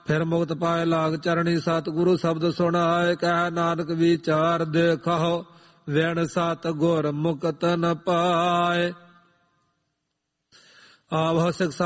ਫਿਰ ਮੁਕਤ ਪਾਏ ਲਾਗ ਚਰਣੀ ਸਤਿਗੁਰੂ ਸ਼ਬਦ ਸੁਣਾਏ ਕਹਿ ਨਾਨਕ ਵਿਚਾਰ ਦੇਖੋ ਵਿਣ ਸਤ ਗੁਰ ਮੁਕਤ ਨ ਪਾਏ। ਆਵ ਸਿੱਖ